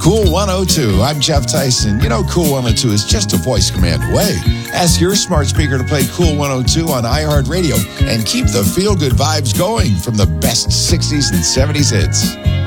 Cool 102. I'm Jeff Tyson. You know, Cool 102 is just a voice command away. Ask your smart speaker to play Cool 102 on iHeartRadio and keep the feel-good vibes going from the best 60s and 70s hits.